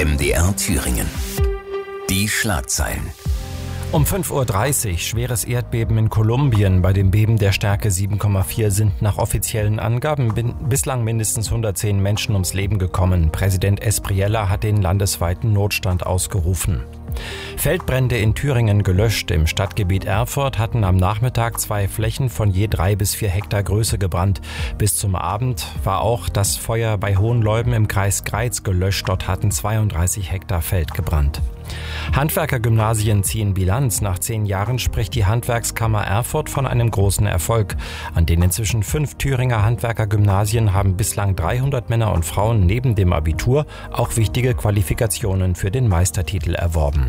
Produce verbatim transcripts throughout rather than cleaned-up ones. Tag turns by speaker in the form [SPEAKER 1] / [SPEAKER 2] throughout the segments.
[SPEAKER 1] M D R Thüringen. Die Schlagzeilen.
[SPEAKER 2] Um fünf Uhr dreißig schweres Erdbeben in Kolumbien. Bei dem Beben der Stärke sieben Komma vier sind nach offiziellen Angaben bin- bislang mindestens hundertzehn Menschen ums Leben gekommen. Präsident Espriella hat den landesweiten Notstand ausgerufen. Feldbrände in Thüringen gelöscht. Im Stadtgebiet Erfurt hatten am Nachmittag zwei Flächen von je drei bis vier Hektar Größe gebrannt. Bis zum Abend war auch das Feuer bei Hohenleuben im Kreis Greiz gelöscht. Dort hatten zweiunddreißig Hektar Feld gebrannt. Handwerkergymnasien ziehen Bilanz. Nach zehn Jahren spricht die Handwerkskammer Erfurt von einem großen Erfolg. An den inzwischen fünf Thüringer Handwerkergymnasien haben bislang dreihundert Männer und Frauen neben dem Abitur auch wichtige Qualifikationen für den Meistertitel erworben.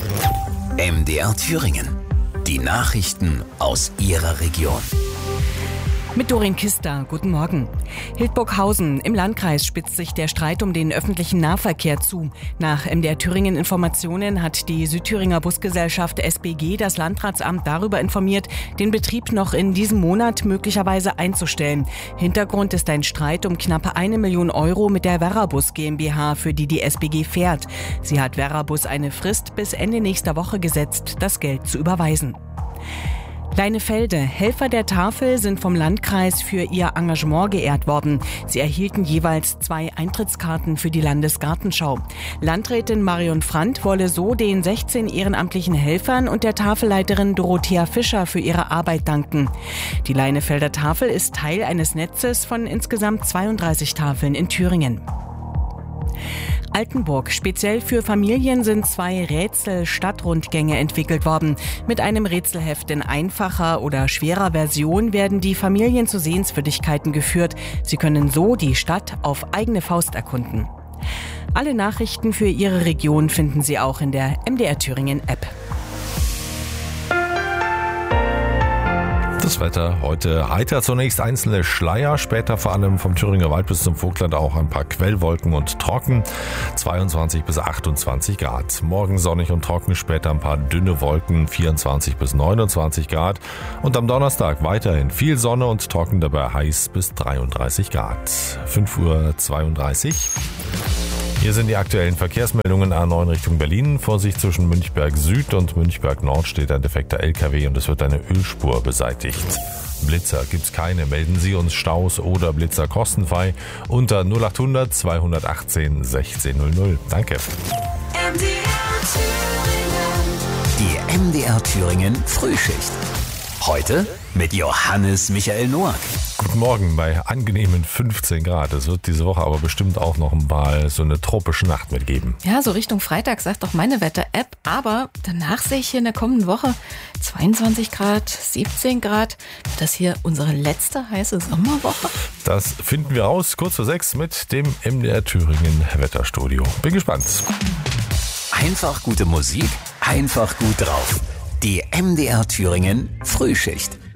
[SPEAKER 1] M D R Thüringen. Die Nachrichten aus Ihrer Region.
[SPEAKER 3] Mit Doreen Kister, guten Morgen. Hildburghausen im Landkreis spitzt sich der Streit um den öffentlichen Nahverkehr zu. Nach M D R Thüringen Informationen hat die Südthüringer Busgesellschaft S B G das Landratsamt darüber informiert, den Betrieb noch in diesem Monat möglicherweise einzustellen. Hintergrund ist ein Streit um knappe eine Million Euro mit der Verrabus GmbH, für die die S B G fährt. Sie hat Verrabus eine Frist bis Ende nächster Woche gesetzt, das Geld zu überweisen. Leinefelde. Helfer der Tafel sind vom Landkreis für ihr Engagement geehrt worden. Sie erhielten jeweils zwei Eintrittskarten für die Landesgartenschau. Landrätin Marion Frandt wolle so den sechzehn ehrenamtlichen Helfern und der Tafelleiterin Dorothea Fischer für ihre Arbeit danken. Die Leinefelder Tafel ist Teil eines Netzes von insgesamt zweiunddreißig Tafeln in Thüringen. Altenburg. Speziell für Familien sind zwei Rätsel-Stadtrundgänge entwickelt worden. Mit einem Rätselheft in einfacher oder schwerer Version werden die Familien zu Sehenswürdigkeiten geführt. Sie können so die Stadt auf eigene Faust erkunden. Alle Nachrichten für Ihre Region finden Sie auch in der M D R Thüringen App.
[SPEAKER 4] Das Wetter heute heiter, zunächst einzelne Schleier, später vor allem vom Thüringer Wald bis zum Vogtland auch ein paar Quellwolken und trocken, zweiundzwanzig bis achtundzwanzig Grad. Morgen sonnig und trocken, später ein paar dünne Wolken, vierundzwanzig bis neunundzwanzig Grad. Und am Donnerstag weiterhin viel Sonne und trocken, dabei heiß bis dreiunddreißig Grad. fünf Uhr zweiunddreißig. Hier sind die aktuellen Verkehrsmeldungen. A neun Richtung Berlin. Vorsicht, zwischen Münchberg Süd und Münchberg Nord steht ein defekter L K W und es wird eine Ölspur beseitigt. Blitzer gibt's keine. Melden Sie uns Staus oder Blitzer kostenfrei unter null achthundert zweihundertachtzehn sechzehn null null. Danke.
[SPEAKER 1] Die M D R Thüringen Frühschicht. Heute mit Johannes Michael Noack.
[SPEAKER 4] Guten Morgen bei angenehmen fünfzehn Grad. Es wird diese Woche aber bestimmt auch noch mal so eine tropische Nacht mitgeben.
[SPEAKER 5] Ja, so Richtung Freitag sagt auch meine Wetter-App. Aber danach sehe ich hier in der kommenden Woche zweiundzwanzig Grad, siebzehn Grad. Wird das hier unsere letzte heiße Sommerwoche?
[SPEAKER 4] Das finden wir raus kurz vor sechs mit dem M D R Thüringen Wetterstudio. Bin gespannt.
[SPEAKER 1] Einfach gute Musik, einfach gut drauf. Die M D R Thüringen Frühschicht.